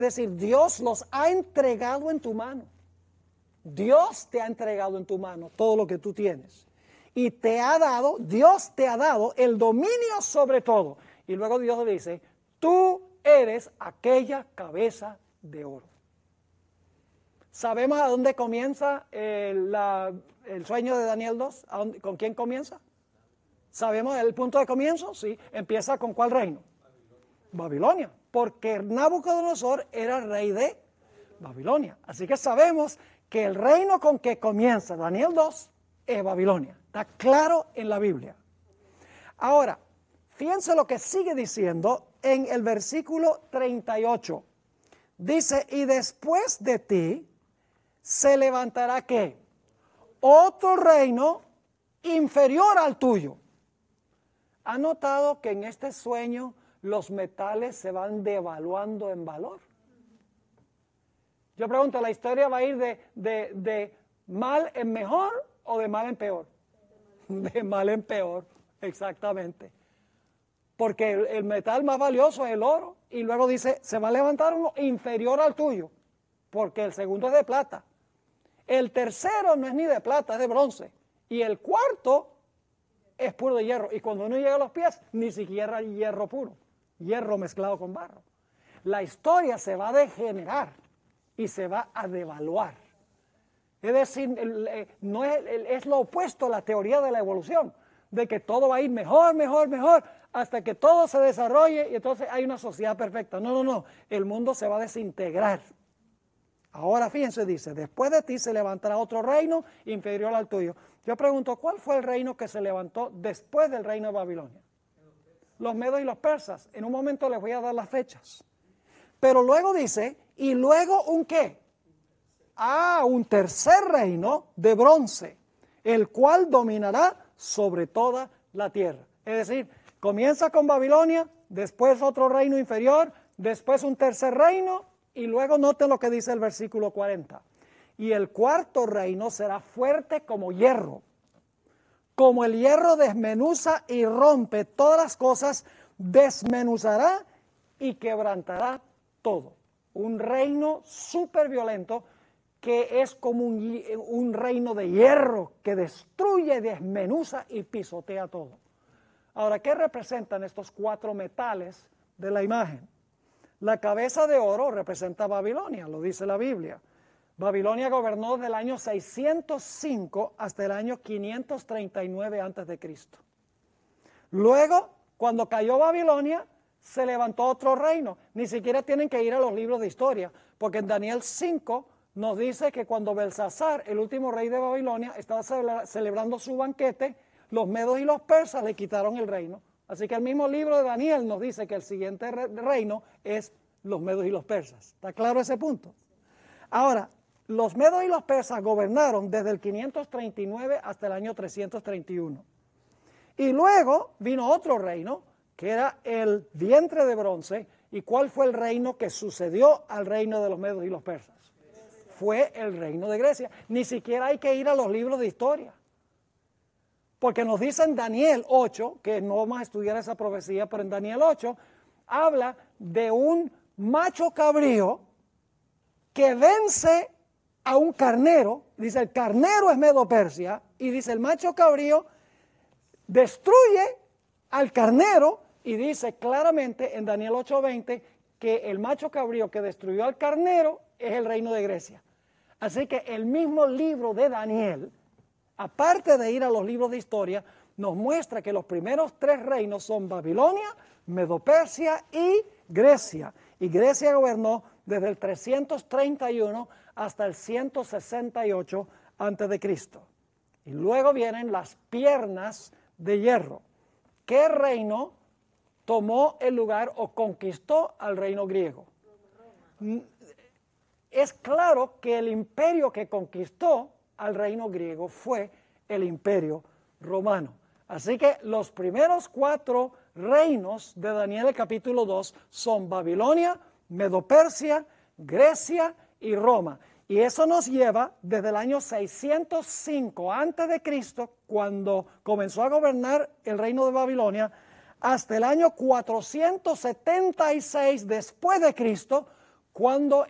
Es decir, Dios los ha entregado en tu mano. Dios te ha entregado en tu mano todo lo que tú tienes. Y Dios te ha dado el dominio sobre todo. Y luego Dios le dice, tú eres aquella cabeza de oro. ¿Sabemos a dónde comienza el sueño de Daniel 2? ¿Con quién comienza? ¿Sabemos el punto de comienzo? Sí. ¿Empieza con cuál reino? Babilonia. Porque Nabucodonosor era rey de Babilonia. Así que sabemos que el reino con que comienza Daniel 2 es Babilonia. Está claro en la Biblia. Ahora, fíjense lo que sigue diciendo en el versículo 38. Dice, y después de ti se levantará ¿qué? Otro reino inferior al tuyo. ¿Ha notado que en este sueño los metales se van devaluando en valor? Yo pregunto, ¿la historia va a ir de mal en mejor o de mal en peor? De mal en peor, exactamente. Porque el metal más valioso es el oro. Y luego dice, se va a levantar uno inferior al tuyo. Porque el segundo es de plata. El tercero no es ni de plata, es de bronce. Y el cuarto es puro de hierro. Y cuando uno llega a los pies, ni siquiera hay hierro puro. Hierro mezclado con barro. La historia se va a degenerar y se va a devaluar. Es decir, es lo opuesto a la teoría de la evolución, de que todo va a ir mejor, mejor, mejor, hasta que todo se desarrolle y entonces hay una sociedad perfecta. No, no, no, el mundo se va a desintegrar. Ahora fíjense, dice, después de ti se levantará otro reino inferior al tuyo. Yo pregunto, ¿cuál fue el reino que se levantó después del reino de Babilonia? Los medos y los persas. En un momento les voy a dar las fechas. Pero luego dice, y luego un ¿qué? Un tercer reino de bronce, el cual dominará sobre toda la tierra. Es decir, comienza con Babilonia, después otro reino inferior, después un tercer reino, y luego noten lo que dice el versículo 40. Y el cuarto reino será fuerte como hierro. Como el hierro desmenuza y rompe todas las cosas, desmenuzará y quebrantará todo. Un reino súper violento que es como un reino de hierro que destruye, desmenuza y pisotea todo. Ahora, ¿qué representan estos cuatro metales de la imagen? La cabeza de oro representa Babilonia, lo dice la Biblia. Babilonia gobernó desde el año 605 hasta el año 539 a.C. Luego, cuando cayó Babilonia, se levantó otro reino. Ni siquiera tienen que ir a los libros de historia, porque en Daniel 5 nos dice que cuando Belsasar, el último rey de Babilonia, estaba celebrando su banquete, los medos y los persas le quitaron el reino. Así que el mismo libro de Daniel nos dice que el siguiente reino es los medos y los persas. ¿Está claro ese punto? Ahora, los medos y los persas gobernaron desde el 539 hasta el año 331. Y luego vino otro reino, que era el vientre de bronce. ¿Y cuál fue el reino que sucedió al reino de los medos y los persas? Fue el reino de Grecia. Ni siquiera hay que ir a los libros de historia. Porque nos dice en Daniel 8, que no vamos a estudiar esa profecía, pero en Daniel 8 habla de un macho cabrío que vence a un carnero. Dice, el carnero es Medo-Persia, y dice, el macho cabrío destruye al carnero, y dice claramente en Daniel 8:20 que el macho cabrío que destruyó al carnero es el reino de Grecia. Así que el mismo libro de Daniel, aparte de ir a los libros de historia, nos muestra que los primeros tres reinos son Babilonia, Medo-Persia y Grecia. Y Grecia gobernó desde el 331 hasta el 168 a.C. Y luego vienen las piernas de hierro. ¿Qué reino tomó el lugar o conquistó al reino griego? Es claro que el imperio que conquistó al reino griego fue el imperio romano. Así que los primeros cuatro reinos de Daniel el capítulo 2 son Babilonia, Medo-Persia, Grecia y Roma. Y eso nos lleva desde el año 605 a.C., cuando comenzó a gobernar el reino de Babilonia, hasta el año 476 después de Cristo, Cuando